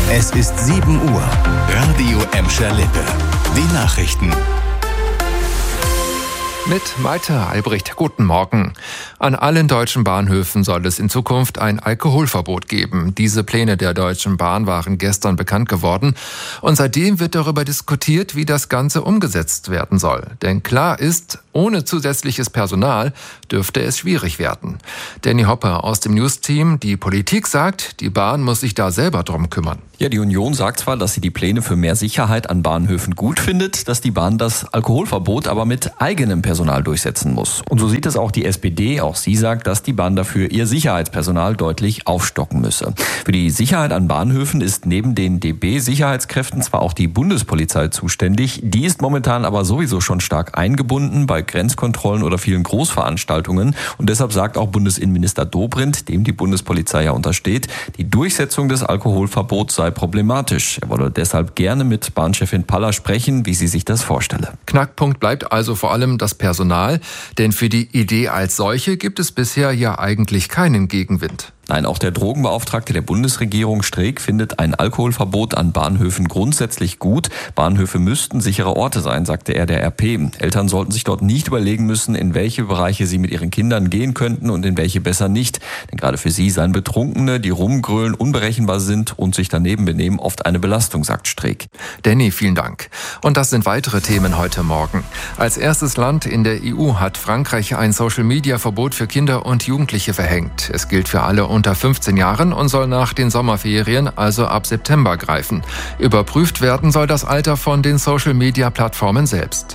Es ist 7 Uhr. Radio Emscher Lippe. Die Nachrichten. Mit Malte Albrecht. Guten Morgen. An allen deutschen Bahnhöfen soll es in Zukunft ein Alkoholverbot geben. Diese Pläne der Deutschen Bahn waren gestern bekannt geworden. Und seitdem wird darüber diskutiert, wie das Ganze umgesetzt werden soll. Denn klar ist, ohne zusätzliches Personal dürfte es schwierig werden. Danny Hopper aus dem News-Team. Die Politik sagt, die Bahn muss sich da selber drum kümmern. Ja, die Union sagt zwar, dass sie die Pläne für mehr Sicherheit an Bahnhöfen gut findet, dass die Bahn das Alkoholverbot aber mit eigenem Personal durchsetzen muss. Und so sieht es auch die SPD. Auch sie sagt, dass die Bahn dafür ihr Sicherheitspersonal deutlich aufstocken müsse. Für die Sicherheit an Bahnhöfen ist neben den DB-Sicherheitskräften zwar auch die Bundespolizei zuständig. Die ist momentan aber sowieso schon stark eingebunden bei Grenzkontrollen oder vielen Großveranstaltungen. Und deshalb sagt auch Bundesinnenminister Dobrindt, dem die Bundespolizei ja untersteht, die Durchsetzung des Alkoholverbots sei problematisch. Er wolle deshalb gerne mit Bahnchefin Paller sprechen, wie sie sich das vorstelle. Knackpunkt bleibt also vor allem das Personal, denn für die Idee als solche gibt es bisher ja eigentlich keinen Gegenwind. Nein, auch der Drogenbeauftragte der Bundesregierung Streeck findet ein Alkoholverbot an Bahnhöfen grundsätzlich gut. Bahnhöfe müssten sichere Orte sein, sagte er der RP. Eltern sollten sich dort nicht überlegen müssen, in welche Bereiche sie mit ihren Kindern gehen könnten und in welche besser nicht. Denn gerade für sie seien Betrunkene, die rumgrölen, unberechenbar sind und sich daneben benehmen, oft eine Belastung, sagt Streeck. Danny, vielen Dank. Und das sind weitere Themen heute Morgen. Als erstes Land in der EU hat Frankreich ein Social-Media-Verbot für Kinder und Jugendliche verhängt. Es gilt für alle unter 15 Jahren und soll nach den Sommerferien, also ab September, greifen. Überprüft werden soll das Alter von den Social-Media-Plattformen selbst.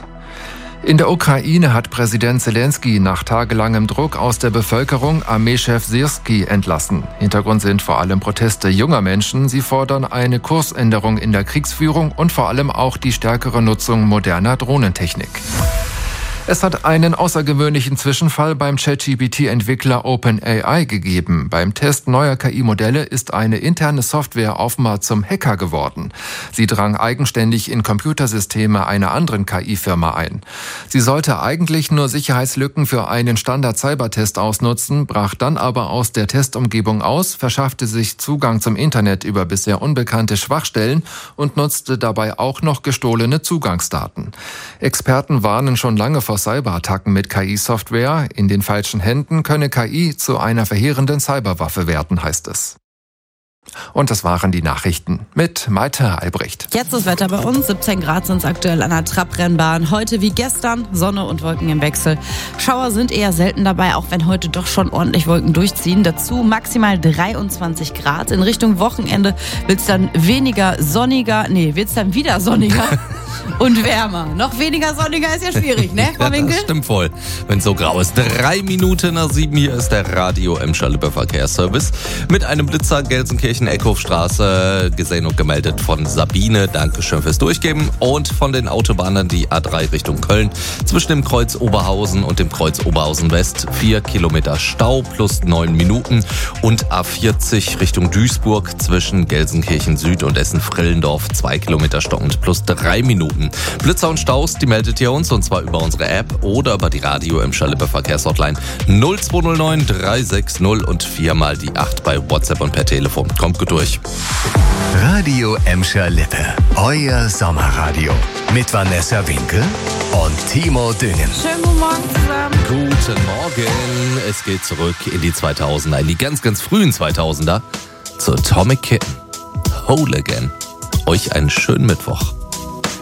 In der Ukraine hat Präsident Zelensky nach tagelangem Druck aus der Bevölkerung Armeechef Syrski entlassen. Hintergrund sind vor allem Proteste junger Menschen. Sie fordern eine Kursänderung in der Kriegsführung und vor allem auch die stärkere Nutzung moderner Drohnentechnik. Es hat einen außergewöhnlichen Zwischenfall beim ChatGPT-Entwickler OpenAI gegeben. Beim Test neuer KI-Modelle ist eine interne Software offenbar zum Hacker geworden. Sie drang eigenständig in Computersysteme einer anderen KI-Firma ein. Sie sollte eigentlich nur Sicherheitslücken für einen Standard-Cybertest ausnutzen, brach dann aber aus der Testumgebung aus, verschaffte sich Zugang zum Internet über bisher unbekannte Schwachstellen und nutzte dabei auch noch gestohlene Zugangsdaten. Experten warnen schon lange vor Cyberattacken mit KI-Software. In den falschen Händen könne KI zu einer verheerenden Cyberwaffe werden, heißt es. Und das waren die Nachrichten mit Malte Albrecht. Jetzt das Wetter bei uns. 17 Grad sind es aktuell an der Trabrennbahn. Heute wie gestern, Sonne und Wolken im Wechsel. Schauer sind eher selten dabei, auch wenn heute doch schon ordentlich Wolken durchziehen. Dazu maximal 23 Grad. In Richtung Wochenende wird es dann wieder sonniger und wärmer. Noch weniger sonniger ist ja schwierig, ne, Frau Winkel? Das stimmt voll, wenn es so grau ist. 3 Minuten nach 7 hier ist der Radio Emscher Lippe Verkehrsservice mit einem Blitzer Gelsenkirchen-Eckhofstraße gesehen und gemeldet von Sabine. Dankeschön fürs Durchgeben. Und von den Autobahnen die A3 Richtung Köln zwischen dem Kreuz Oberhausen und dem Kreuz Oberhausen West 4 Kilometer Stau plus 9 Minuten und A40 Richtung Duisburg zwischen Gelsenkirchen Süd und Essen-Frillendorf 2 Kilometer Stau und plus 3 Minuten. Blitzer und Staus, die meldet ihr uns und zwar über unsere App oder über die Radio Emscher Lippe Verkehrshotline 0209 360 und 4 mal die 8 bei WhatsApp und per Telefon. Kommt gut durch. Radio Emscher Lippe. Euer Sommerradio. Mit Vanessa Winkel und Timo Düngen. Schönen guten Morgen zusammen. Guten Morgen. Es geht zurück in die 2000er, in die ganz, ganz frühen 2000er zu Atomic Kitten. Whole Again. Euch einen schönen Mittwoch.